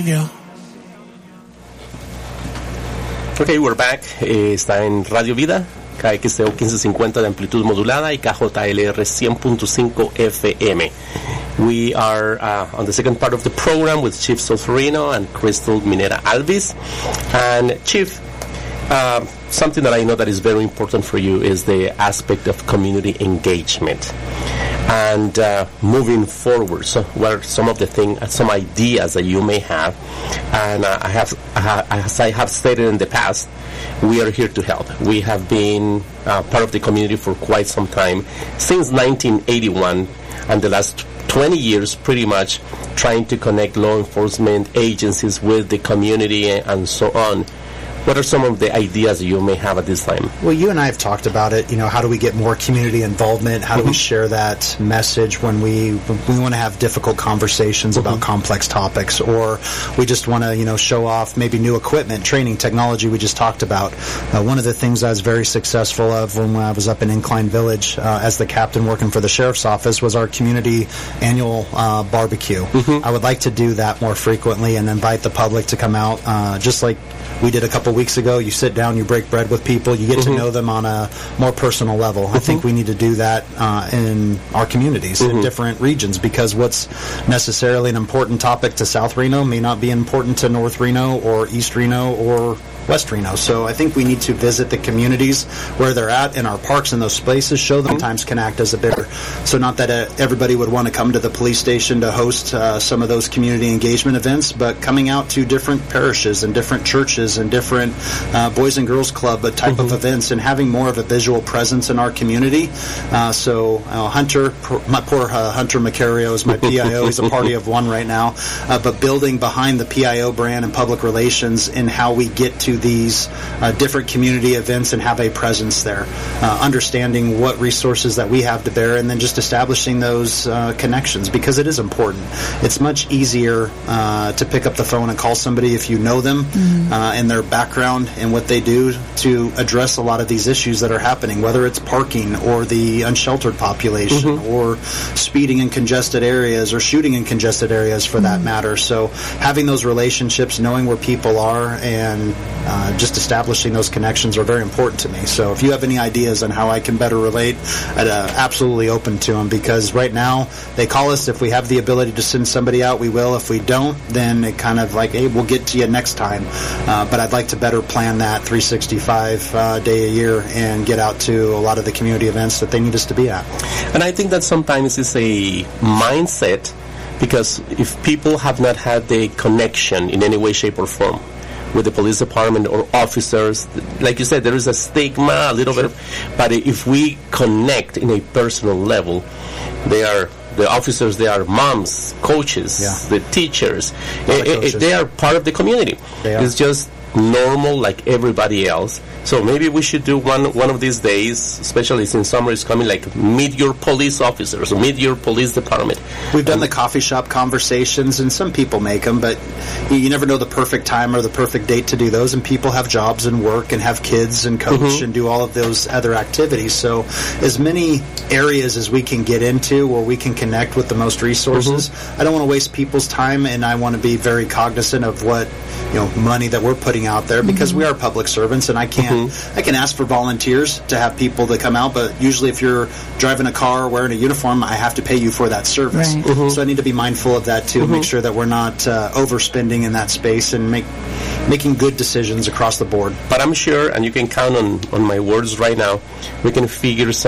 Radio. Ok, we're back. Está en Radio Vida, KXTO 1550 de amplitud modulada y KJLR 100.5 FM. We are on the second part of the program with Chief Solferino and Crystal Minera Alvis. And Chief, something that I know that is very important for you is the aspect of community engagement. And moving forward, so what are some of the some ideas that you may have? And as I have stated in the past, we are here to help. We have been part of the community for quite some time, since 1981, and the last 20 years pretty much trying to connect law enforcement agencies with the community and so on. What are some of the ideas that you may have at this time? Well, you and I have talked about it. You know, how do we get more community involvement? How do we share that message when we want to have difficult conversations about complex topics, or we just want to, you know, show off maybe new equipment, training, technology we just talked about. One of the things I was very successful of when I was up in Incline Village as the captain working for the sheriff's office was our community annual barbecue. I would like to do that more frequently and invite the public to come out, just like we did a couple weeks ago. You sit down, you break bread with people, you get to know them on a more personal level. I think we need to do that in our communities in different regions, because what's necessarily an important topic to South Reno may not be important to North Reno or East Reno or West Reno. So I think we need to visit the communities where they're at in our parks and those places, show them sometimes can act as a barrier. So not that everybody would want to come to the police station to host some of those community engagement events, but coming out to different parishes and different churches and different Boys and Girls Club type of events, and having more of a visual presence in our community. So Hunter, my poor Hunter Macario is my PIO. He's a party of one right now. But building behind the PIO brand and public relations in how we get to these different community events and have a presence there, understanding what resources that we have to bear, and then just establishing those connections, because it is important. It's much easier to pick up the phone and call somebody if you know them and their background and what they do to address a lot of these issues that are happening, whether it's parking or the unsheltered population or speeding in congested areas or shooting in congested areas for that matter. So having those relationships, knowing where people are, and just establishing those connections are very important to me. So if you have any ideas on how I can better relate, I'm absolutely open to them, because right now they call us. If we have the ability to send somebody out, we will. If we don't, then it kind of like, hey, we'll get to you next time. But I'd like to better plan that 365 day a year and get out to a lot of the community events that they need us to be at. And I think that sometimes it's a mindset, because if people have not had the connection in any way, shape, or form with the police department or officers, like you said, there is a stigma, a little bit, but if we connect in a personal level, the officers, they are moms, coaches, the teachers. They are part of the community. It's just normal like everybody else. So maybe we should do one of these days, especially since summer is coming, like meet your police officers, meet your police department. We've done the coffee shop conversations, and some people make them, but you never know the perfect time or the perfect date to do those, and people have jobs and work and have kids and coach and do all of those other activities. So as many areas as we can get into where we can connect with the most resources. I don't want to waste people's time, and I want to be very cognizant of what money that we're putting out there, because we are public servants, and I can ask for volunteers to have people to come out, but usually if you're driving a car or wearing a uniform, I have to pay you for that service. So I need to be mindful of that too, make sure that we're not overspending in that space, and making good decisions across the board. But I'm sure, and you can count on my words right now, we can figure